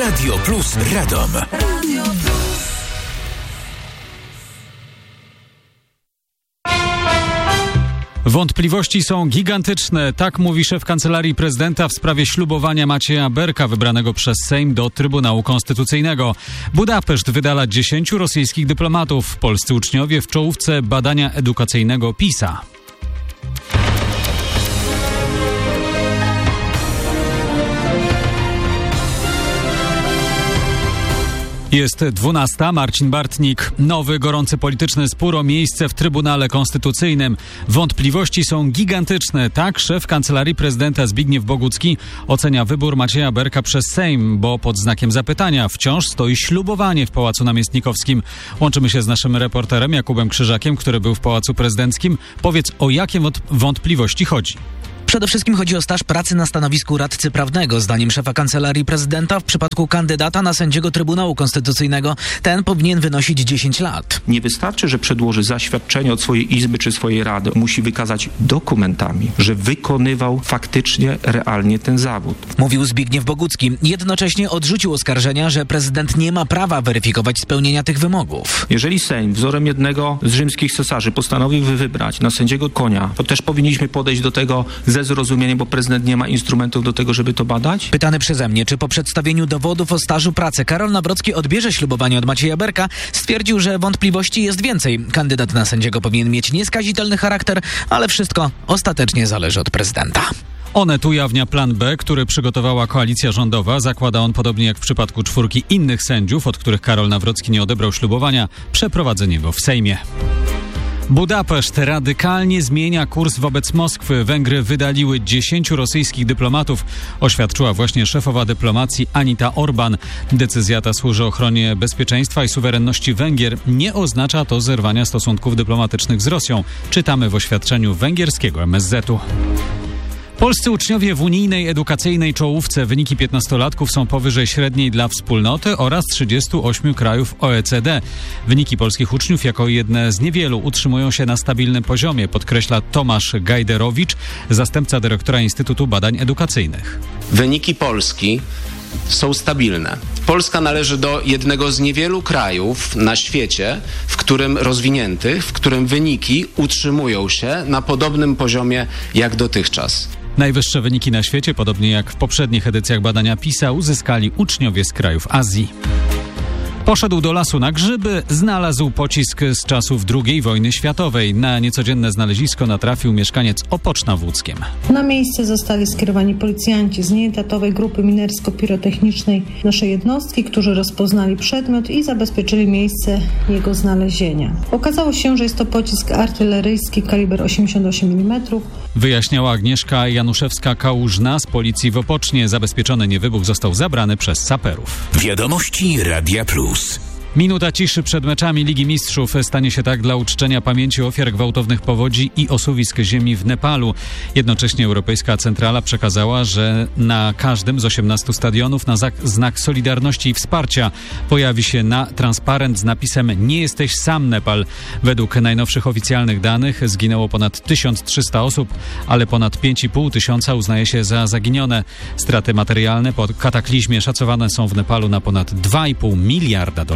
Radio Plus Radom. Wątpliwości są gigantyczne, tak mówi szef Kancelarii Prezydenta w sprawie ślubowania Macieja Berka wybranego przez Sejm do Trybunału Konstytucyjnego. Budapeszt wydala 10 rosyjskich dyplomatów. Polscy uczniowie w czołówce badania edukacyjnego PISA. Jest 12. Marcin Bartnik. Nowy, gorący polityczny spór o miejsce w Trybunale Konstytucyjnym. Wątpliwości są gigantyczne. Tak szef Kancelarii Prezydenta Zbigniew Bogucki ocenia wybór Macieja Berka przez Sejm, bo pod znakiem zapytania wciąż stoi ślubowanie w Pałacu Namiestnikowskim. Łączymy się z naszym reporterem Jakubem Krzyżakiem, który był w Pałacu Prezydenckim. Powiedz, o jakie wątpliwości chodzi? Przede wszystkim chodzi o staż pracy na stanowisku radcy prawnego. Zdaniem szefa Kancelarii Prezydenta w przypadku kandydata na sędziego Trybunału Konstytucyjnego ten powinien wynosić 10 lat. Nie wystarczy, że przedłoży zaświadczenie od swojej izby czy swojej rady. Musi wykazać dokumentami, że wykonywał faktycznie, realnie ten zawód. Mówił Zbigniew Bogucki. Jednocześnie odrzucił oskarżenia, że prezydent nie ma prawa weryfikować spełnienia tych wymogów. Jeżeli Sejm wzorem jednego z rzymskich cesarzy postanowił wybrać na sędziego Konia, to też powinniśmy podejść do tego ze zrozumieniem, bo prezydent nie ma instrumentów do tego, żeby to badać? Pytany przeze mnie, czy po przedstawieniu dowodów o stażu pracy Karol Nawrocki odbierze ślubowanie od Macieja Berka, stwierdził, że wątpliwości jest więcej. Kandydat na sędziego powinien mieć nieskazitelny charakter, ale wszystko ostatecznie zależy od prezydenta. Onet ujawnia plan B, który przygotowała koalicja rządowa. Zakłada on, podobnie jak w przypadku 4 innych sędziów, od których Karol Nawrocki nie odebrał ślubowania, przeprowadzenie go w Sejmie. Budapeszt radykalnie zmienia kurs wobec Moskwy. Węgry wydaliły 10 rosyjskich dyplomatów, oświadczyła właśnie szefowa dyplomacji Anita Orban. Decyzja ta służy ochronie bezpieczeństwa i suwerenności Węgier. Nie oznacza to zerwania stosunków dyplomatycznych z Rosją. Czytamy w oświadczeniu węgierskiego MSZ-u. Polscy uczniowie w unijnej edukacyjnej czołówce. Wyniki 15-latków są powyżej średniej dla wspólnoty oraz 38 krajów OECD. Wyniki polskich uczniów jako jedne z niewielu utrzymują się na stabilnym poziomie, podkreśla Tomasz Gajderowicz, zastępca dyrektora Instytutu Badań Edukacyjnych. Wyniki Polski są stabilne. Polska należy do jednego z niewielu krajów na świecie, w którym wyniki utrzymują się na podobnym poziomie jak dotychczas. Najwyższe wyniki na świecie, podobnie jak w poprzednich edycjach badania PISA, uzyskali uczniowie z krajów Azji. Poszedł do lasu na grzyby, znalazł pocisk z czasów II wojny światowej. Na niecodzienne znalezisko natrafił mieszkaniec Opoczna w Łódzkiem. Na miejsce zostali skierowani policjanci z nieetatowej grupy minersko-pirotechnicznej naszej jednostki, którzy rozpoznali przedmiot i zabezpieczyli miejsce jego znalezienia. Okazało się, że jest to pocisk artyleryjski kaliber 88 mm. Wyjaśniała Agnieszka Januszewska-Kałużna z policji w Opocznie. Zabezpieczony niewybuch został zabrany przez saperów. Wiadomości Radia Plus. Minuta ciszy przed meczami Ligi Mistrzów. Stanie się tak dla uczczenia pamięci ofiar gwałtownych powodzi i osuwisk ziemi w Nepalu. Jednocześnie Europejska Centrala przekazała, że na każdym z 18 stadionów na znak solidarności i wsparcia pojawi się transparent z napisem „Nie jesteś sam, Nepal”. Według najnowszych oficjalnych danych zginęło ponad 1300 osób, ale ponad 5,5 tysiąca uznaje się za zaginione. Straty materialne po kataklizmie szacowane są w Nepalu na ponad $2,5 miliarda.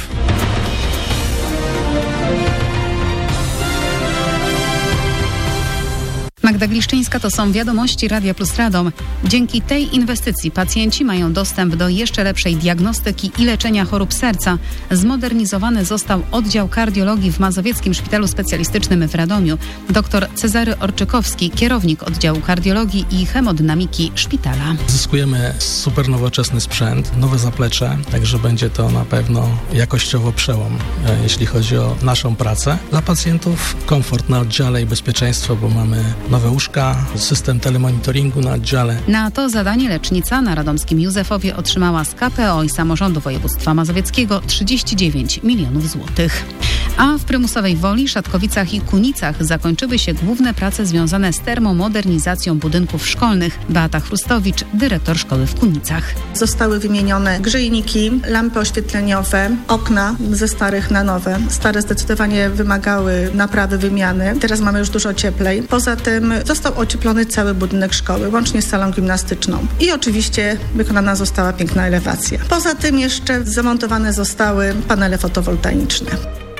Magda Gliszczyńska, to są wiadomości Radia Plus Radom. Dzięki tej inwestycji pacjenci mają dostęp do jeszcze lepszej diagnostyki i leczenia chorób serca. Zmodernizowany został oddział kardiologii w Mazowieckim Szpitalu Specjalistycznym w Radomiu. Dr Cezary Orczykowski, kierownik oddziału kardiologii i hemodynamiki szpitala. Zyskujemy super nowoczesny sprzęt, nowe zaplecze, także będzie to na pewno jakościowo przełom, jeśli chodzi o naszą pracę. Dla pacjentów komfort na oddziale i bezpieczeństwo, bo mamy nowe łóżka, system telemonitoringu na oddziale. Na to zadanie lecznica na radomskim Józefowie otrzymała z KPO i Samorządu Województwa Mazowieckiego 39 milionów złotych. A w Prymusowej Woli, Szatkowicach i Kunicach zakończyły się główne prace związane z termomodernizacją budynków szkolnych. Beata Chrustowicz, dyrektor szkoły w Kunicach. Zostały wymienione grzejniki, lampy oświetleniowe, okna ze starych na nowe. Stare zdecydowanie wymagały naprawy, wymiany. Teraz mamy już dużo cieplej. Poza tym został ocieplony cały budynek szkoły, łącznie z salą gimnastyczną. I oczywiście wykonana została piękna elewacja. Poza tym jeszcze zamontowane zostały panele fotowoltaiczne.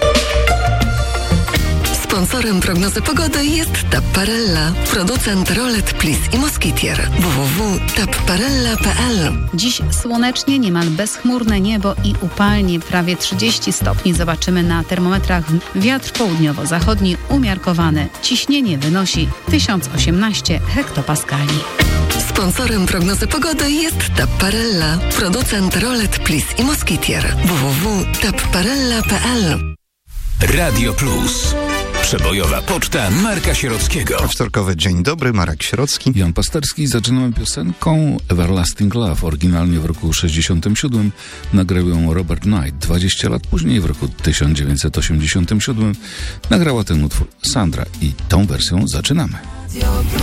Sponsorem prognozy pogody jest Tapparella, producent rolet Plis i Moskitier. www.tapparella.pl. Dziś słonecznie, niemal bezchmurne niebo i upalnie, prawie 30 stopni zobaczymy na termometrach. Wiatr południowo-zachodni umiarkowany. Ciśnienie wynosi 1018 hektopaskali. Sponsorem prognozy pogody jest Tapparella, producent rolet Plis i Moskitier. www.tapparella.pl. Radio Plus. Przebojowa poczta Marka Sierockiego. Wtorkowy dzień dobry, Marek Sierocki. Jan Pasterski. Zaczynamy piosenką Everlasting Love. Oryginalnie w roku 67 nagrał ją Robert Knight. 20 lat później, w roku 1987, nagrała ten utwór Sandra. I tą wersją zaczynamy.